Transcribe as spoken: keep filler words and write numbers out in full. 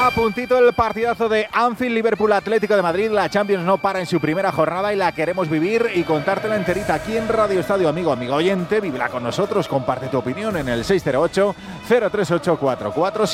A puntito el partidazo de Anfield, Liverpool Atlético de Madrid. La Champions no para en su primera jornada y la queremos vivir y contártela enterita aquí en Radio Estadio. Amigo, amigo oyente, vívela con nosotros, comparte tu opinión en el seis cero ocho, cero tres ocho cuatro cuatro.